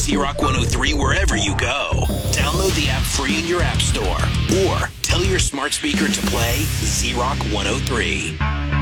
Z-Rock 103 wherever you go. Download the app free in your app store or tell your smart speaker to play Z-Rock 103.